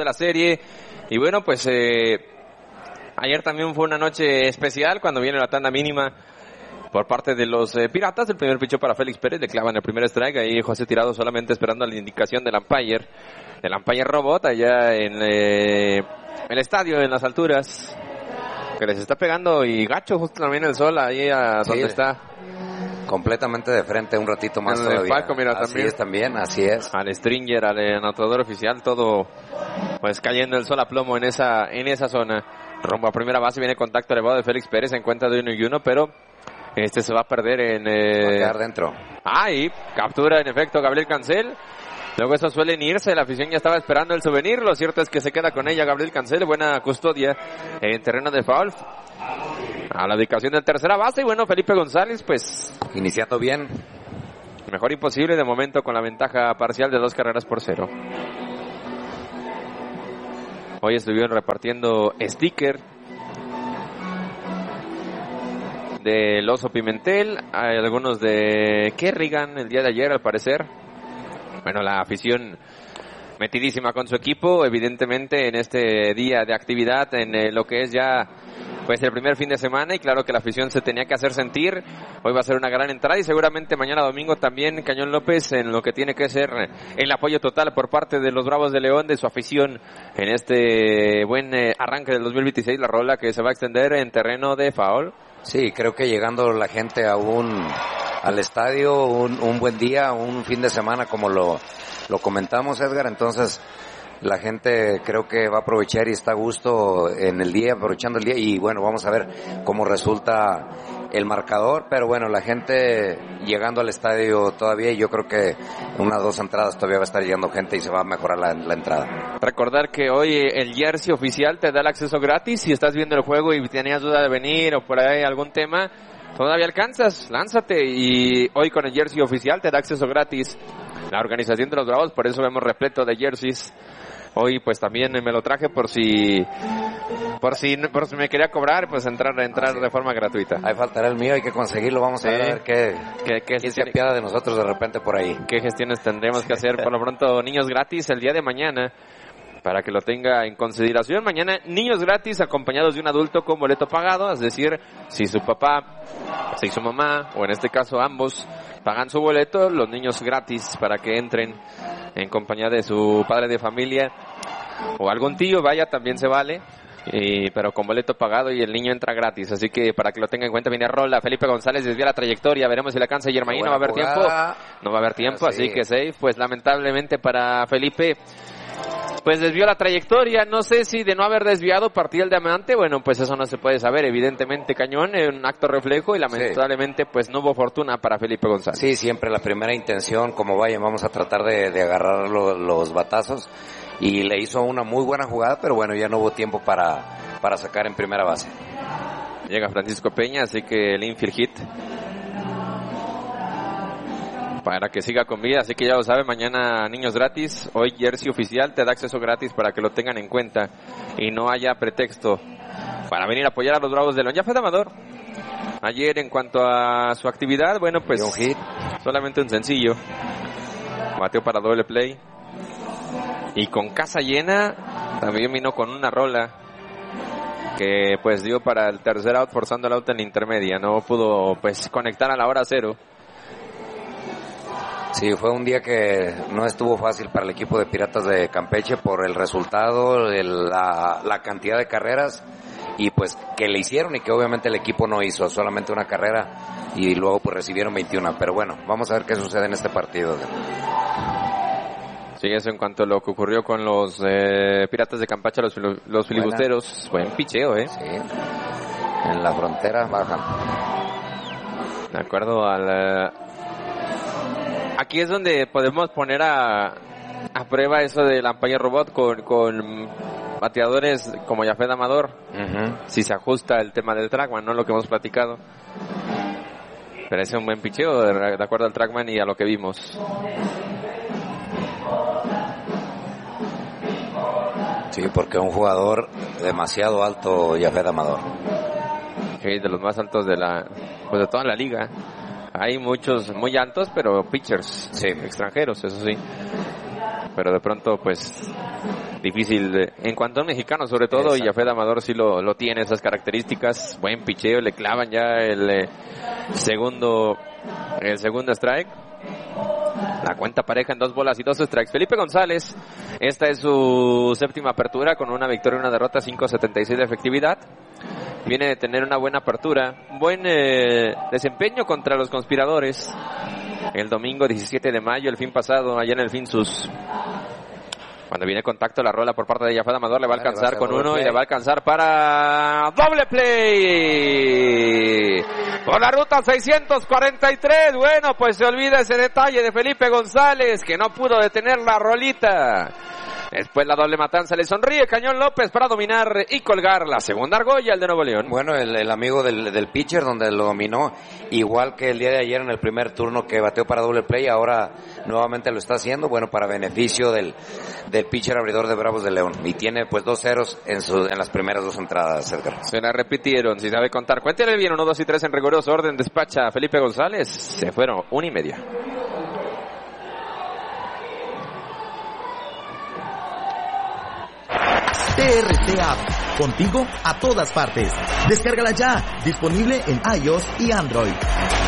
de la serie. Y bueno, pues ayer también fue una noche especial cuando viene la tanda mínima por parte de los Piratas. El primer pichó para Félix Pérez, le clavan el primer strike. Ahí José Tirado solamente esperando la indicación del umpire robot allá en el estadio, en las alturas, que les está pegando y gacho justo también el sol ahí a donde está. Completamente de frente, un ratito más en todavía. El palco, mira, así es. Al Stringer, al anotador oficial, todo pues cayendo el sol a plomo en esa zona. Rumbo a primera base, viene contacto elevado de Félix Pérez, en cuenta de 1-1, pero este se va a perder en... va a quedar dentro. Y captura en efecto Gabriel Cancel. Luego eso suelen irse, la afición ya estaba esperando el souvenir. Lo cierto es que se queda con ella Gabriel Cancel, buena custodia en terreno de foul. A la ubicación de tercera base, y bueno, Felipe González, pues... iniciando bien. Mejor imposible de momento con la ventaja parcial de 2-0. Hoy estuvieron repartiendo sticker del Oso Pimentel, hay algunos de Kerrigan el día de ayer al parecer. Bueno, la afición metidísima con su equipo, evidentemente en este día de actividad, en lo que es ya pues el primer fin de semana, y claro que la afición se tenía que hacer sentir. Hoy va a ser una gran entrada y seguramente mañana domingo también Cañón López en lo que tiene que ser el apoyo total por parte de los Bravos de León, de su afición en este buen arranque del 2026, la rola que se va a extender en terreno de foul. Sí, creo que llegando la gente al estadio, un buen día, un fin de semana como lo comentamos, Edgar, entonces la gente creo que va a aprovechar y está a gusto en el día, aprovechando el día, y bueno, vamos a ver cómo resulta el marcador, pero bueno, la gente llegando al estadio todavía, y yo creo que unas 2 entradas todavía va a estar llegando gente y se va a mejorar la entrada. Recordar que hoy el jersey oficial te da el acceso gratis. Si estás viendo el juego y tenías duda de venir o por ahí algún tema, todavía alcanzas, lánzate, y hoy con el jersey oficial te da acceso gratis la organización de los Bravos, por eso vemos repleto de jerseys. Hoy pues también me lo traje por si me quería cobrar, pues entrar de forma gratuita. Ahí faltará el mío, hay que conseguirlo, vamos a ver qué se apiada de nosotros de repente por ahí. ¿Qué gestiones tendremos que hacer? Por lo pronto, niños gratis el día de mañana, para que lo tenga en consideración. Mañana, niños gratis acompañados de un adulto con boleto pagado, es decir, si su papá, si su mamá, o en este caso ambos, pagan su boleto, los niños gratis para que entren en compañía de su padre de familia o algún tío, vaya, también se vale, pero con boleto pagado, y el niño entra gratis, así que para que lo tenga en cuenta. Viene rola, Felipe González desvía la trayectoria, veremos si la alcanza Germain. No va a haber tiempo, así que safe, pues lamentablemente para Felipe, pues desvió la trayectoria. No sé si de no haber desviado partía el diamante, bueno, pues eso no se puede saber, evidentemente Cañón, un acto reflejo, y lamentablemente pues no hubo fortuna para Felipe González. Sí, siempre la primera intención, como vaya, vamos a tratar de agarrar los batazos, y le hizo una muy buena jugada, pero bueno, ya no hubo tiempo para sacar en primera base. Llega Francisco Peña, así que el infield hit para que siga con vida, así que ya lo sabe, mañana niños gratis, hoy jersey oficial te da acceso gratis para que lo tengan en cuenta y no haya pretexto para venir a apoyar a los Bravos de León. Ya fue de Amador ayer en cuanto a su actividad, bueno, pues un hit, solamente un sencillo, bateó para doble play, y con casa llena también vino con una rola que pues dio para el tercer out, forzando el out en la intermedia, no pudo pues conectar a la hora cero. Sí, fue un día que no estuvo fácil para el equipo de Piratas de Campeche por el resultado, la cantidad de carreras y pues que le hicieron, y que obviamente el equipo no hizo, solamente una carrera, y luego pues recibieron 21. Pero bueno, vamos a ver qué sucede en este partido. Sí, eso en cuanto a lo que ocurrió con los Piratas de Campeche, los filibusteros. Buen picheo, Sí, en la frontera bajan. De acuerdo al... Aquí es donde podemos poner a prueba eso del umpire robot con bateadores como Yafet Amador. Si se ajusta el tema del trackman, no lo que hemos platicado. Pero es un buen picheo de acuerdo al trackman y a lo que vimos. Sí, porque un jugador demasiado alto, Yafet Amador. Sí, de los más altos de toda la liga. Hay muchos muy altos, pero pitchers, extranjeros, eso sí. pero de pronto pues difícil en cuanto a un mexicano sobre todo. Y Yafet Amador sí lo tiene, esas características, buen picheo, le clavan ya el segundo strike. La cuenta pareja en 2 bolas y 2 strikes. Felipe González, esta es su séptima apertura con una victoria y una derrota, 5.76 de efectividad. Viene de tener una buena apertura, buen desempeño contra los conspiradores el domingo 17 de mayo, el fin pasado, allá en el Finsus. Cuando viene contacto, la rola por parte de Yafet Amador, le va a alcanzar con uno y le va a alcanzar para doble play por la ruta 643. Bueno, pues se olvida ese detalle de Felipe González, que no pudo detener la rolita. Después la doble matanza, le sonríe Cañón López para dominar y colgar la segunda argolla, el de Nuevo León. Bueno, el amigo del pitcher, donde lo dominó, igual que el día de ayer en el primer turno que bateó para doble play, ahora nuevamente lo está haciendo, bueno, para beneficio del pitcher abridor de Bravos de León. Y tiene pues 2 ceros en las primeras 2 entradas, Edgar. Se la repitieron, si sabe contar. Cuéntale bien, 1, 2 y 3 en riguroso orden, despacha Felipe González. Se fueron 1.5. TRC App, contigo a todas partes. Descárgala ya, disponible en iOS y Android.